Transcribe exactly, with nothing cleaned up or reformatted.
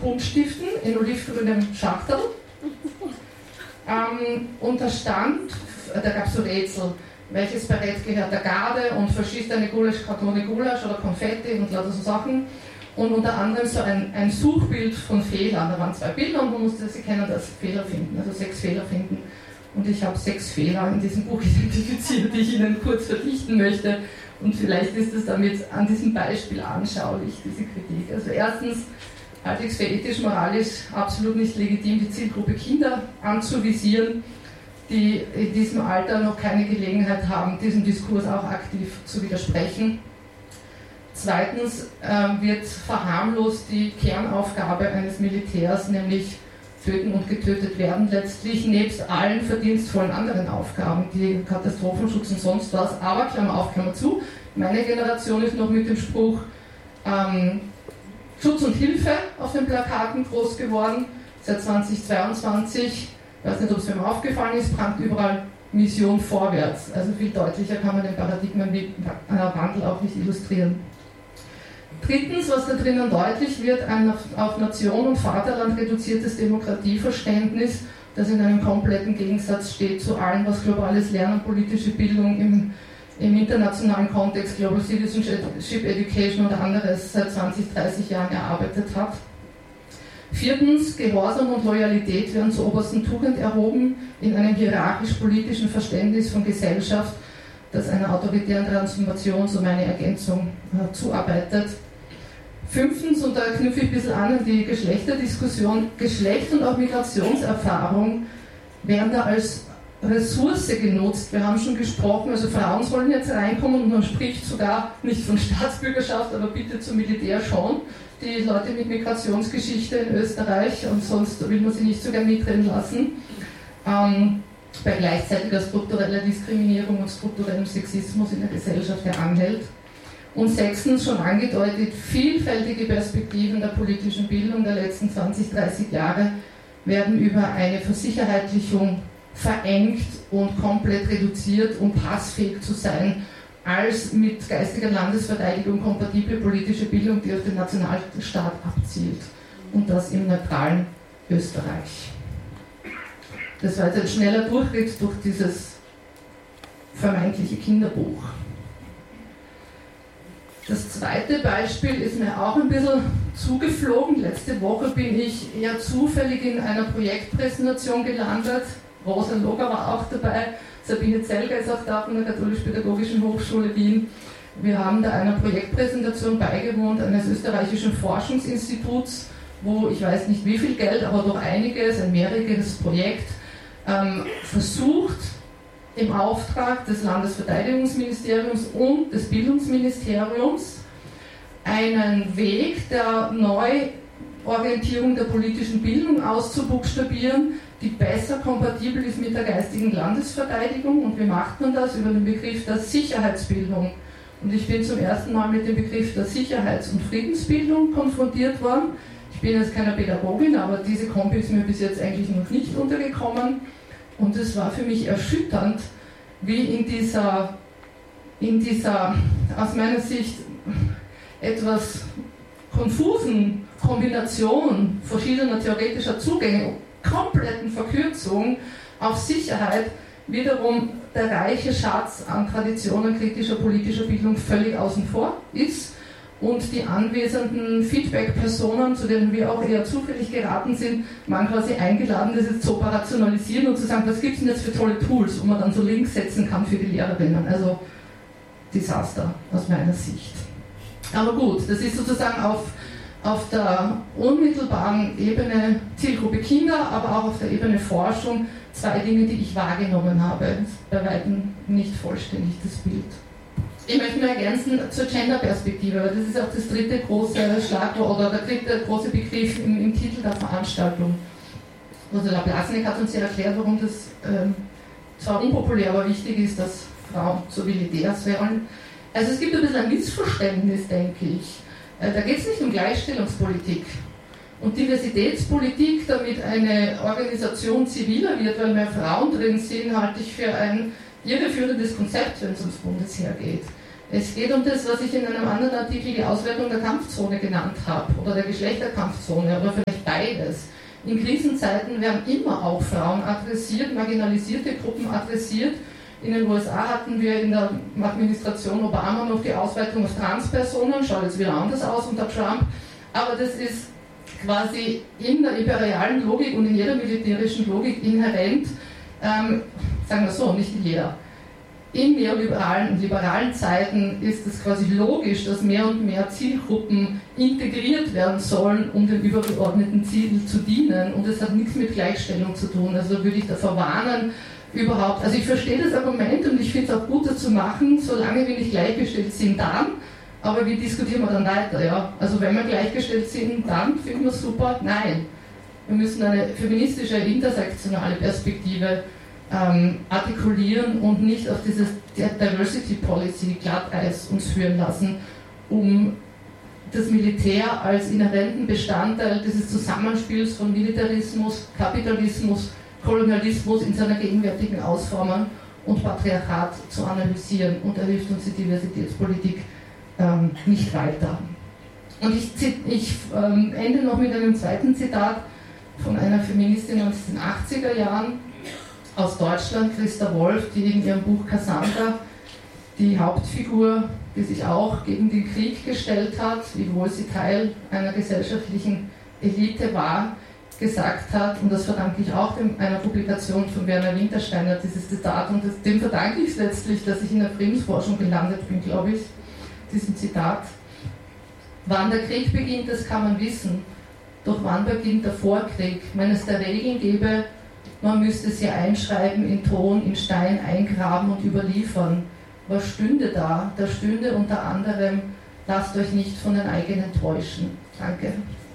Buntstiften in olivgrünem Schachtel. Ähm, und da stand, da gab es so Rätsel, welches Barett gehört der Garde und verschießt eine Gulasch, Kartone Gulasch oder Konfetti und lauter so Sachen. Und unter anderem so ein, ein Suchbild von Fehlern. Da waren zwei Bilder und man musste, Sie kennen das, Fehler finden, also sechs Fehler finden. Und ich habe sechs Fehler in diesem Buch identifiziert, die ich Ihnen kurz verdichten möchte. Und vielleicht ist es damit an diesem Beispiel anschaulich, diese Kritik. Also erstens halte ich es für ethisch-moralisch absolut nicht legitim, die Zielgruppe Kinder anzuvisieren, die in diesem Alter noch keine Gelegenheit haben, diesem Diskurs auch aktiv zu widersprechen. Zweitens äh, wird verharmlost die Kernaufgabe eines Militärs, nämlich töten und getötet werden, letztlich nebst allen verdienstvollen anderen Aufgaben, die Katastrophenschutz und sonst was. Aber, Klammer auf, Klammer zu, meine Generation ist noch mit dem Spruch ähm, Schutz und Hilfe auf den Plakaten groß geworden. Seit zweitausendzweiundzwanzig, ich weiß nicht, ob es mir aufgefallen ist, prangt überall Mission vorwärts. Also viel deutlicher kann man den Paradigmenwandel auch nicht illustrieren. Drittens, was da drinnen deutlich wird, ein auf Nation und Vaterland reduziertes Demokratieverständnis, das in einem kompletten Gegensatz steht zu allem, was globales Lernen, politische Bildung im, im internationalen Kontext, Global Citizenship Education oder anderes seit zwanzig, dreißig Jahren erarbeitet hat. Viertens, Gehorsam und Loyalität werden zur obersten Tugend erhoben in einem hierarchisch-politischen Verständnis von Gesellschaft, das einer autoritären Transformation, so meine Ergänzung, äh, zuarbeitet. Fünftens, und da knüpfe ich ein bisschen an an die Geschlechterdiskussion, Geschlecht und auch Migrationserfahrung werden da als Ressource genutzt. Wir haben schon gesprochen, also Frauen sollen jetzt reinkommen und man spricht sogar nicht von Staatsbürgerschaft, aber bitte zum Militär schon. Die Leute mit Migrationsgeschichte in Österreich und sonst will man sie nicht so gern mitreden lassen. Ähm, bei gleichzeitiger struktureller Diskriminierung und strukturellem Sexismus in der Gesellschaft, der anhält. Und sechstens, schon angedeutet, vielfältige Perspektiven der politischen Bildung der letzten zwanzig, dreißig Jahre werden über eine Versicherheitlichung verengt und komplett reduziert, um passfähig zu sein, als mit geistiger Landesverteidigung kompatible politische Bildung, die auf den Nationalstaat abzielt. Und das im neutralen Österreich. Das war jetzt ein schneller Durchritt durch dieses vermeintliche Kinderbuch. Das zweite Beispiel ist mir auch ein bisschen zugeflogen. Letzte Woche bin ich eher zufällig in einer Projektpräsentation gelandet. Rosa Loger war auch dabei, Sabine Zelger ist auch da von der Katholisch-Pädagogischen Hochschule Wien. Wir haben da einer Projektpräsentation beigewohnt eines österreichischen Forschungsinstituts, wo ich weiß nicht wie viel Geld, aber doch einiges, ein mehrjähriges Projekt, ähm, versucht, im Auftrag des Landesverteidigungsministeriums und des Bildungsministeriums einen Weg der Neuorientierung der politischen Bildung auszubuchstabieren, die besser kompatibel ist mit der geistigen Landesverteidigung. Und wie macht man das? Über den Begriff der Sicherheitsbildung. Und ich bin zum ersten Mal mit dem Begriff der Sicherheits- und Friedensbildung konfrontiert worden. Ich bin jetzt keine Pädagogin, aber diese Kombi ist mir bis jetzt eigentlich noch nicht untergekommen. Und es war für mich erschütternd, wie in dieser, in dieser aus meiner Sicht etwas konfusen Kombination verschiedener theoretischer Zugänge, kompletten Verkürzung auf Sicherheit, wiederum der reiche Schatz an Traditionen kritischer politischer Bildung völlig außen vor ist und die anwesenden Feedback-Personen, zu denen wir auch eher zufällig geraten sind, man quasi eingeladen, das jetzt so operationalisieren und zu sagen, was gibt es denn jetzt für tolle Tools, wo man dann so Links setzen kann für die Lehrerinnen. Also Desaster aus meiner Sicht. Aber gut, das ist sozusagen auf, auf der unmittelbaren Ebene Zielgruppe Kinder, aber auch auf der Ebene Forschung zwei Dinge, die ich wahrgenommen habe. Das ist bei weitem nicht vollständig das Bild. Ich möchte nur ergänzen zur Gender-Perspektive, weil das ist auch das dritte große Schlagwort oder der dritte große Begriff im, im Titel der Veranstaltung. Ursula Blasnik hat uns ja erklärt, warum das ähm, zwar unpopulär, aber wichtig ist, dass Frauen so Militärs werden. Also es gibt ein bisschen ein Missverständnis, denke ich. Äh, da geht es nicht um Gleichstellungspolitik. Und Diversitätspolitik, damit eine Organisation ziviler wird, weil mehr Frauen drin sind, halte ich für ein irreführendes Konzept, wenn es ums Bundesheer geht. Es geht um das, was ich in einem anderen Artikel die Auswertung der Kampfzone genannt habe, oder der Geschlechterkampfzone, oder vielleicht beides. In Krisenzeiten werden immer auch Frauen adressiert, marginalisierte Gruppen adressiert. In den U S A hatten wir in der Administration Obama noch die Ausweitung auf Transpersonen, schaut jetzt wieder anders aus unter Trump, aber das ist quasi in der imperialen Logik und in jeder militärischen Logik inhärent, ähm, sagen wir so, nicht in jeder. In neoliberalen und liberalen Zeiten ist es quasi logisch, dass mehr und mehr Zielgruppen integriert werden sollen, um dem übergeordneten Ziel zu dienen. Und es hat nichts mit Gleichstellung zu tun. Also würde ich davor warnen, überhaupt. Also ich verstehe das Argument und ich finde es auch gut, das zu machen, solange wir nicht gleichgestellt sind, dann. Aber wie diskutieren wir dann weiter? Ja? Also wenn wir gleichgestellt sind, dann finden wir es super. Nein. Wir müssen eine feministische, intersektionale Perspektive Ähm, artikulieren und nicht auf dieses Diversity Policy Glatteis uns führen lassen, um das Militär als inhärenten Bestandteil dieses Zusammenspiels von Militarismus, Kapitalismus, Kolonialismus in seiner gegenwärtigen Ausformung und Patriarchat zu analysieren, und da hilft uns die Diversitätspolitik ähm, nicht weiter. Und ich, ich ähm, ende noch mit einem zweiten Zitat von einer Feministin aus den achtziger Jahren aus Deutschland, Christa Wolf, die in ihrem Buch Cassandra die Hauptfigur, die sich auch gegen den Krieg gestellt hat, wiewohl sie Teil einer gesellschaftlichen Elite war, gesagt hat, und das verdanke ich auch dem, einer Publikation von Werner Wintersteiner, dieses Zitat, und das, dem verdanke ich es letztlich, dass ich in der Friedensforschung gelandet bin, glaube ich, diesem Zitat. Wann der Krieg beginnt, das kann man wissen, doch wann beginnt der Vorkrieg? Wenn es da Regeln gäbe, man müsste sie einschreiben, in Ton, in Stein eingraben und überliefern. Was stünde da? Da stünde unter anderem, lasst euch nicht von den eigenen täuschen. Danke.